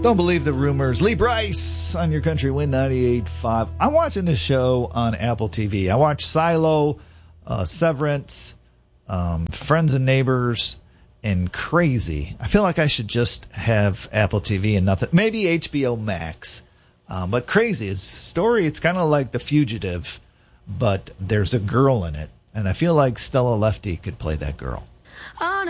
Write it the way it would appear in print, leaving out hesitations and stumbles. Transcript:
Don't believe the rumors. Lee Bryce on your Country Wind 98.5. I'm watching this show on Apple TV. I watch Silo, Severance, Friends and Neighbors, and Crazy. I feel like I should just have Apple TV and nothing. Maybe HBO Max. But Crazy is story. It's kind of like The Fugitive, but there's a girl in it. And I feel like Stella Lefty could play that girl.